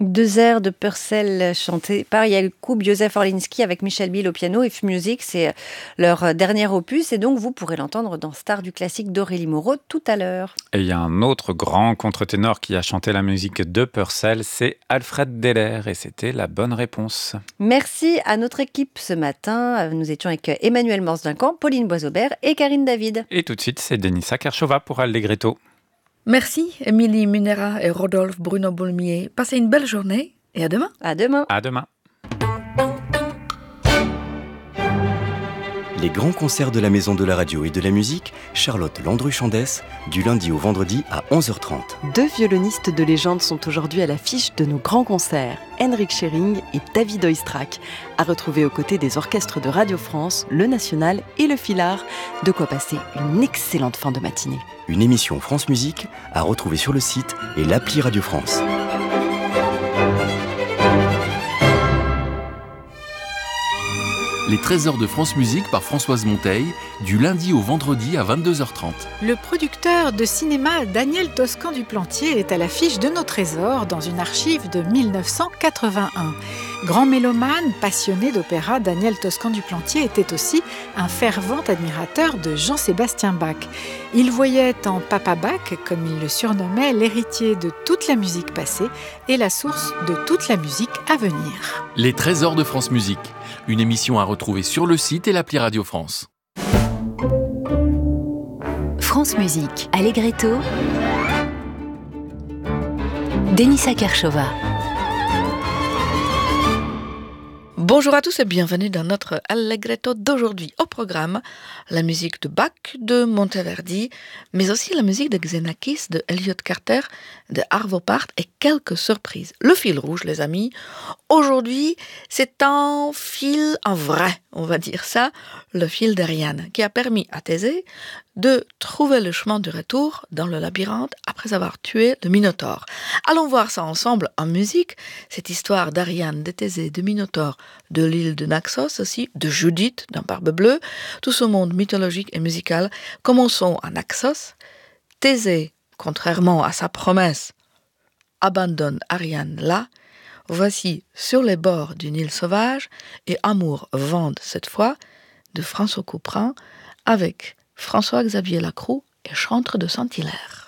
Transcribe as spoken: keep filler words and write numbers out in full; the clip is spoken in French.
Deux airs de Purcell chantés par Jakub Józef Orliński avec Michel Bill au piano et F-Music, c'est leur dernier opus et donc vous pourrez l'entendre dans Star du classique d'Aurélie Moreau tout à l'heure. Et il y a un autre grand contre-ténor qui a chanté la musique de Purcell, c'est Alfred Deller et c'était la bonne réponse. Merci à notre équipe ce matin. Nous étions avec Emmanuel Morse-Duncan, Pauline Boisaubert et Karine David. Et tout de suite, c'est Denisa Kershova pour Allegretto. Merci, Émilie Munera et Rodolphe Bruno Boulmier. Passez une belle journée et à demain. À demain. À demain. Les grands concerts de la Maison de la Radio et de la Musique, Charlotte Landru-Chandès, du lundi au vendredi à onze heures trente. Deux violonistes de légende sont aujourd'hui à l'affiche de nos grands concerts, Henrik Schering et David Oistrakh, à retrouver aux côtés des orchestres de Radio France, le National et le Filard, de quoi passer une excellente fin de matinée. Une émission France Musique à retrouver sur le site et l'appli Radio France. Les trésors de France Musique par Françoise Monteil, du lundi au vendredi à vingt-deux heures trente. Le producteur de cinéma Daniel Toscan du Plantier est à l'affiche de nos trésors dans une archive de mille neuf cent quatre-vingt-un. Grand mélomane, passionné d'opéra, Daniel Toscan du Plantier était aussi un fervent admirateur de Jean-Sébastien Bach. Il voyait en Papa Bach, comme il le surnommait, l'héritier de toute la musique passée et la source de toute la musique à venir. Les trésors de France Musique, une émission à retrouver sur le site et l'appli Radio France. France Musique, Allegretto, Denisa Kershova. Bonjour à tous et bienvenue dans notre Allegretto d'aujourd'hui. Au programme, la musique de Bach, de Monteverdi, mais aussi la musique de Xenakis, de Elliott Carter, de Arvo Pärt et quelques surprises. Le fil rouge, les amis, aujourd'hui, c'est un fil, un vrai, on va dire ça, le fil d'Ariane, qui a permis à Thésée de trouver le chemin du retour dans le labyrinthe après avoir tué le Minotaure. Allons voir ça ensemble en musique, cette histoire d'Ariane, de Thésée, de Minotaure, de l'île de Naxos aussi, de Judith dans Barbe Bleue, tout ce monde mythologique et musical. Commençons à Naxos. Thésée, contrairement à sa promesse, abandonne Ariane là. Voici Sur les bords d'une île sauvage et Amour vende cette fois de François Couperin avec François-Xavier Lacroix et Chantre de Saint-Hilaire.